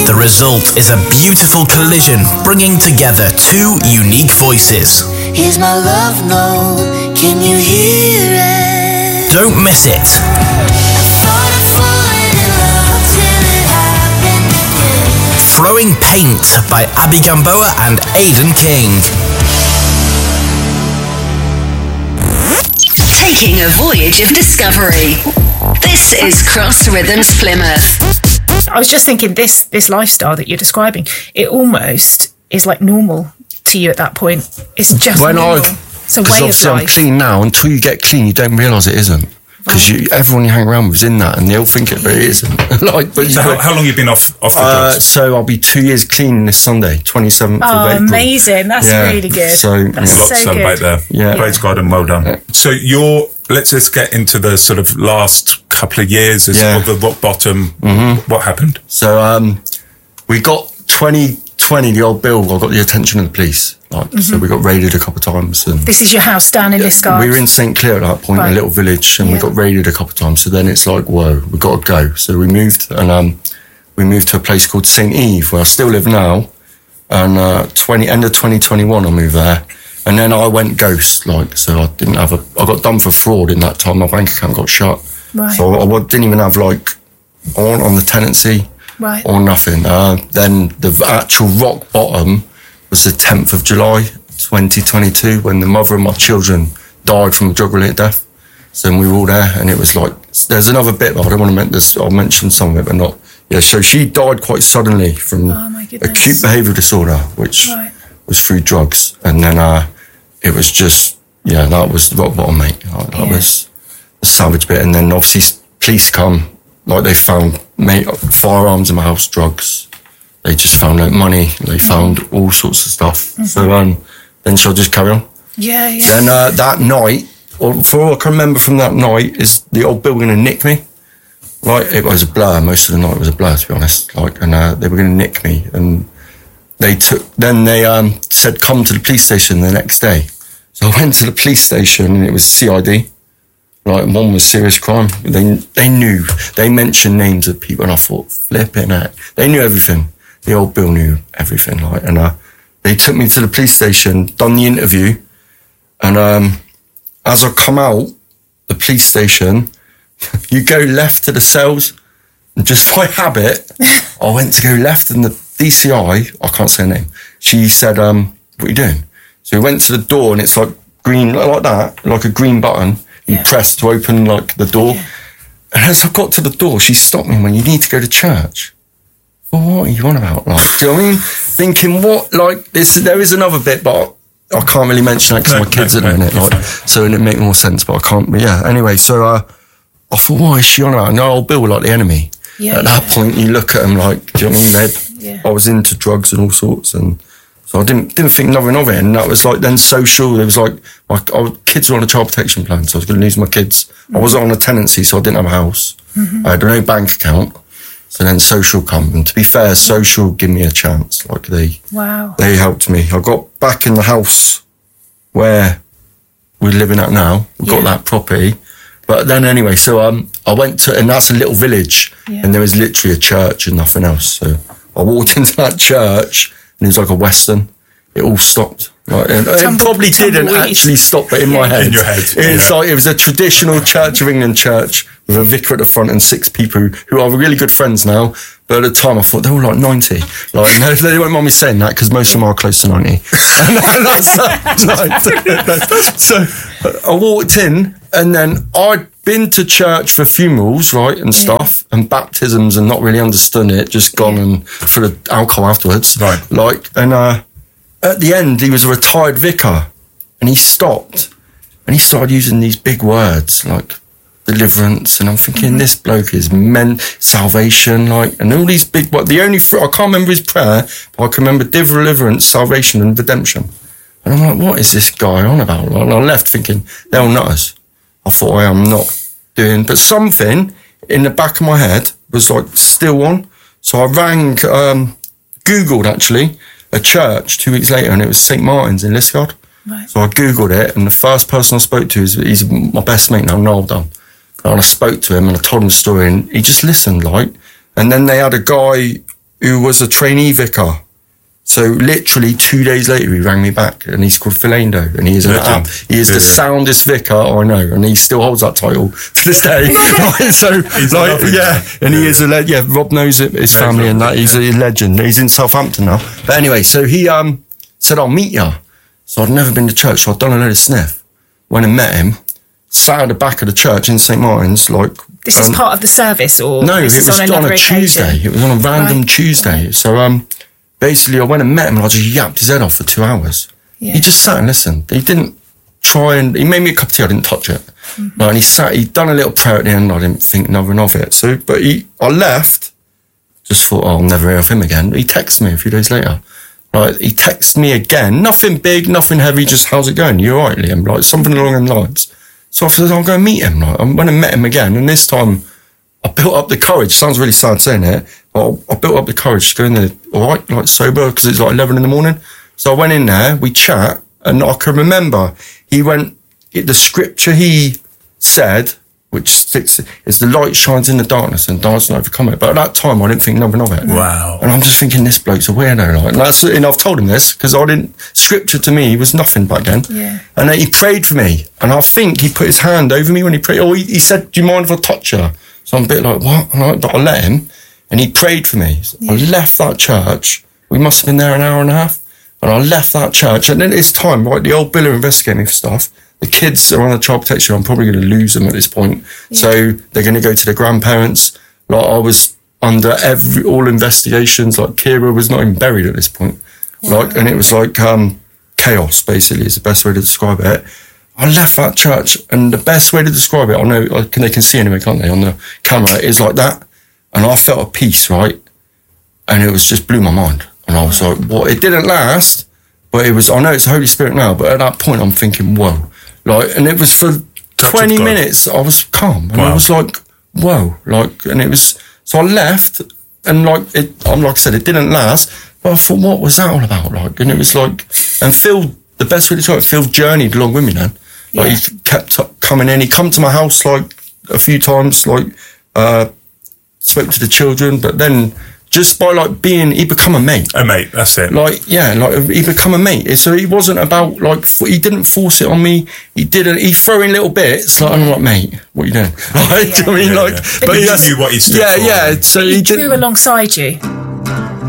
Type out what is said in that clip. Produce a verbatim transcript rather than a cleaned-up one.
The result is a beautiful collision, bringing together two unique voices. Here's my love note, can you hear it? Don't miss it. Throwing Paint by Abby Gamboa and Aidan King. Taking a voyage of discovery. This is Cross Rhythms Plymouth. I was just thinking, this this lifestyle that you're describing, it almost is like normal to you at that point. It's just when normal. I, it's a way of obviously life. I'm clean now. Until you get clean, you don't realise it isn't. Because right. everyone you hang around with is in that, and they all think it, but it isn't. like, but so how, how long have you been off, off the uh, drugs? So I'll be two years clean this Sunday, twenty-seventh oh, of April. Amazing. That's yeah. really good. So, That's yeah. a lot so to celebrate good. there. Yeah. Praise God and well done. Yeah. So you're, let's just get into the sort of last couple of years as yeah. of the rock bottom. Mm-hmm. What happened? So um, we got twenty twenty, the old bill, I got the attention of the police. Like, mm-hmm. So we got raided a couple of times. And this is your house down in Liskeard? We were in Saint Clear at that point, right. a little village, and yeah. we got raided a couple of times. So then it's like, whoa, we've got to go. So we moved, and um, we moved to a place called Saint Eve, where I still live now. And uh, twenty end of twenty twenty-one, I moved there. And then I went ghost, like, so I didn't have a, I got done for fraud in that time. My bank account got shut. Right. So I didn't even have, like, I wasn't on the tenancy. Right. Or nothing. Uh, then the actual rock bottom was the tenth of July, twenty twenty-two, when the mother of my children died from a drug-related death. So we were all there, and it was like, there's another bit, but I don't want to mention this, I'll mention some of it, but not, yeah, so she died quite suddenly from oh acute behavioural disorder, which right. was through drugs. And then uh, it was just, yeah, that was the rock bottom, mate. That yeah. was the savage bit. And then obviously police come, like they found mate, firearms in my house, drugs. They just found like money. They found mm. all sorts of stuff. Mm-hmm. So um, then shall I just carry on? Yeah, yeah. Then uh, that night, or for all I can remember from that night, is the old bill going to nick me. Like, it was a blur. Most of the night was a blur, to be honest. Like, and uh, they were going to nick me, and they took. Then they um, said, "Come to the police station the next day." So I went to the police station, and it was C I D. Like, one was serious crime. They they knew. They mentioned names of people, and I thought, flipping heck. They knew everything. The old Bill knew everything. Like, and uh, they took me to the police station, done the interview, and um, as I come out the police station, you go left to the cells, and just by habit, I went to go left, and the D C I, I can't say her name, she said, um, "What are you doing?" So we went to the door, and it's like green, like that, like a green button. You yeah. press to open like the door. Yeah. And as I got to the door, she stopped me and went, "You need to go to church." Well, what are you on about? Like, do you know what I mean? Thinking, what, like, this, there is another bit, but I can't really mention it because no, my kids no, are no, in it. Like, so it make more sense, but I can't, but yeah. Anyway, so uh, I thought, what is she on about? No, old Bill were like the enemy. Yeah, at that yeah. point, you look at them like, do you know what I mean? They'd, yeah. I was into drugs and all sorts, and so I didn't didn't think nothing of it. And that was like then social. It was like my I was, kids were on a child protection plan, so I was going to lose my kids. Mm-hmm. I wasn't on a tenancy, so I didn't have a house. Mm-hmm. I had no bank account. So then social come, and to be fair, social give me a chance. Like they, wow, they helped me. I got back in the house where we're living at now. We got yeah. that property. But then anyway, so um, I went to, and that's a little village, yeah. and there was literally a church and nothing else. So I walked into that church, and it was like a Western. It all stopped. Like, and Tumble, it probably didn't actually stop, but in yeah. my head, in your head, it's yeah. like it was a traditional Church of England church with a vicar at the front and six people who, who are really good friends now. But at the time, I thought they were like ninety. Like, no, they won't mind me saying that because most of them are close to ninety. And that's, uh, so I walked in, and then I'd been to church for funerals, right, and stuff, yeah. and baptisms, and not really understood it. Just gone yeah. and for the alcohol afterwards, right? Like, and uh, at the end, he was a retired vicar, and he stopped, and he started using these big words like deliverance, and I'm thinking mm-hmm. this bloke is meant salvation, like, and all these big. What the only I can't remember his prayer, but I can remember deliverance, salvation, and redemption. And I'm like, what is this guy on about? And I left thinking they'll nut us. I thought I am not doing, but something in the back of my head was like still on. So I rang, um, Googled actually a church two weeks later, and it was Saint Martin's in Liskeard. Right. So I Googled it, and the first person I spoke to is he's my best mate now, Noel Dunn. And I spoke to him and I told him the story, and he just listened, like. And then they had a guy who was a trainee vicar. So literally two days later, he rang me back, and he's called Phil Ando, and he is an Legend. app. He is Yeah, the yeah. soundest vicar I know, and he still holds that title to this day. Right, so, He's a like, lovely yeah, guy. and he Yeah. is a le- yeah. Rob knows it, his Yeah, family, and that yeah. he's a legend. He's in Southampton now. But anyway, so he um said, "I'll meet you." So I'd never been to church, so I'd done a load of sniff. Went and met him. Sat at the back of the church in Saint Martin's, like. This is um, part of the service, or No, it this was is on on, another a occasion? Tuesday. It was on a random Right. Tuesday. So um, basically, I went and met him, and I just yapped his head off for two hours. Yeah. He just sat and listened. He didn't try and he made me a cup of tea. I didn't touch it. Mm-hmm. No, and he sat. He'd done a little prayer at the end. I didn't think nothing of it. So, but he, I left. Just thought, oh, I'll never hear of him again. He texted me a few days later. Like, he texted me again. Nothing big, nothing heavy. Just, how's it going? You all right, Liam? Like, something along them lines. So I said, I'll go and meet him. Like, I went and met him again. And this time, I built up the courage. Sounds really sad saying it, but I, I built up the courage to go in there, all right, like sober, because it's like eleven in the morning. So I went in there, we chat, and I can remember he went, it, the scripture he said, which sticks, is the light shines in the darkness and darkness not overcome it. But at that time, I didn't think nothing of it. Wow. And I'm just thinking, this bloke's a weirdo. Like, and, that's, and I've told him this, because I didn't, scripture to me was nothing back then. Yeah. And then he prayed for me. And I think he put his hand over me when he prayed. Or he, he said, do you mind if I touch you? So I'm a bit like, what? And I, but I let him. And he prayed for me. So I left that church. We must have been there an hour and a half. And I left that church. And then it's time, right? The old Bill are investigating me for stuff. The kids are on the child protection. I'm probably going to lose them at this point. So they're going to go to their grandparents. Like, I was under every, all investigations. Like, Kira was not even buried at this point. Like, and it was like, um, chaos, basically, is the best way to describe it. I left that church, and the best way to describe it, I know I can, they can see anyway, can't they, on the camera, is like that. And I felt a peace, right? And it was just blew my mind. And I was like, what? It didn't last, but it was, I know it's the Holy Spirit now, but at that point I'm thinking, whoa. Like, and it was for Touch twenty of God. minutes, I was calm. And Wow. I was like, whoa. Like, and it was, so I left, and like, it, I'm like I said, it didn't last, but I thought, what was that all about? Like, and it was like, and Phil, the best way to try it, Phil journeyed along with me then. Like, Yeah. he kept up coming in. He come to my house like a few times, like, uh, spoke to the children, but then just by like being, he become a mate. Oh, mate, that's it. Like, yeah, like he become a mate. So he wasn't about like, f- he didn't force it on me. He didn't, he threw in little bits. Like, I'm like, mate, what are you doing? Like, do you know what I mean? Yeah, Like, yeah. but But he yes, knew what he stood yeah, for. yeah. So he He drew didn't. alongside you.